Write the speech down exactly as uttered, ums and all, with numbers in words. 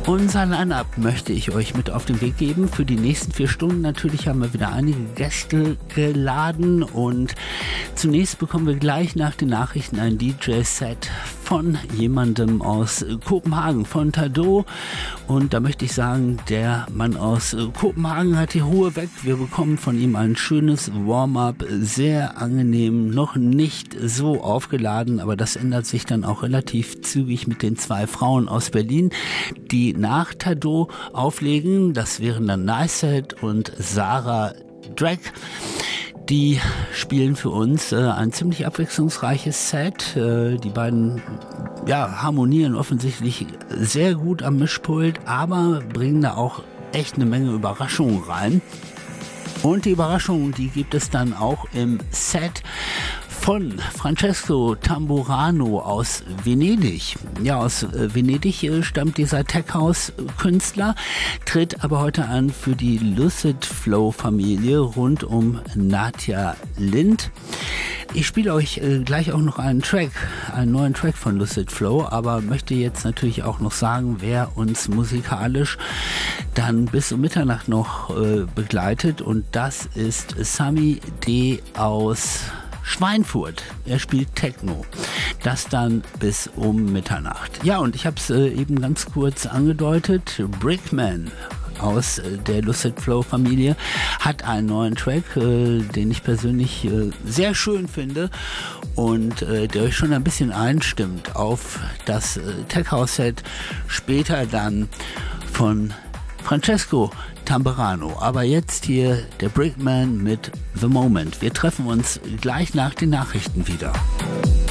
Unser Line-Up möchte ich euch mit auf den Weg geben für die nächsten vier Stunden. Natürlich haben wir wieder einige Gäste geladen und zunächst bekommen wir gleich nach den Nachrichten ein D J-Set von jemandem aus Kopenhagen, von Tado. Und da möchte ich sagen, der Mann aus Kopenhagen hat die Ruhe weg. Wir bekommen von ihm ein schönes Warm-up, sehr angenehm, noch nicht so aufgeladen, aber das ändert sich dann auch relativ zügig mit den zwei Frauen aus Berlin, die nach Tado auflegen. Das wären dann Nicehead und Sarah Drag. Die spielen für uns äh, ein ziemlich abwechslungsreiches Set. Äh, die beiden ja, harmonieren offensichtlich sehr gut am Mischpult, aber bringen da auch echt eine Menge Überraschungen rein. Und die Überraschungen, die gibt es dann auch im Set von Francesco Tamburano aus Venedig. Ja, aus äh, Venedig äh, stammt dieser Tech-House-Künstler, tritt aber heute an für die Lucid Flow-Familie rund um Nadja Lind. Ich spiele euch äh, gleich auch noch einen Track, einen neuen Track von Lucid Flow, aber möchte jetzt natürlich auch noch sagen, wer uns musikalisch dann bis um Mitternacht noch äh, begleitet, und das ist Sami D aus Schweinfurt. Er spielt Techno. Das dann bis um Mitternacht. Ja, und ich habe es äh, eben ganz kurz angedeutet. Brickman aus äh, der Lucid Flow Familie hat einen neuen Track, äh, den ich persönlich äh, sehr schön finde und äh, der euch schon ein bisschen einstimmt auf das äh, Tech House Set später dann von Francesco Tamburano. Aber jetzt hier der Brickman mit The Moment. Wir treffen uns gleich nach den Nachrichten wieder.